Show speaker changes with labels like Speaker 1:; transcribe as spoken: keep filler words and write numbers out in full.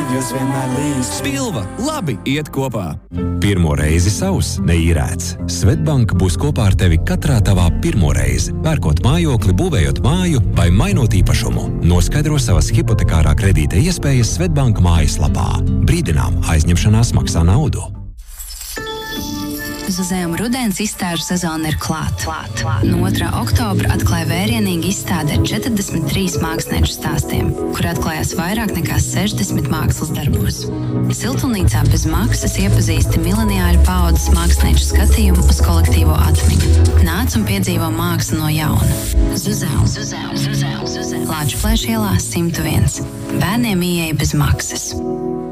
Speaker 1: jūs vienmēr līdz.
Speaker 2: Spilva, labi iet kopā.
Speaker 3: Pirmo reizi savs, neīrēts. Svetbank būs kopā ar tevi katrā tavā pirmo reizi. Pērkot mājokli, būvējot māju vai mainot īpašumu. Noskaidro savas hipotekārā kredīta iespējas Svetbanka mājaslapā. Brīdinām, aizņemšanās maksā naudu.
Speaker 4: Zuzējuma rudens izstāžu sezona ir klāt. klāt, klāt. No otrā oktobra atklāja vērienīgi izstāde ar četrdesmit trīs mākslinieču stāstiem, kur atklājās vairāk nekā sešdesmit mākslas darbos. Siltumnīcā bez maksas iepazīsti mileniāļu paaudzes mākslinieču skatījumu uz kolektīvo atmiņu. Nāc un piedzīvo mākslu no jauna. Zuzējuma, Zuzējuma, Zuzējuma, Zuzējuma. Lāčplēša ielā simt viens. Bērniem ieeja bez maksas.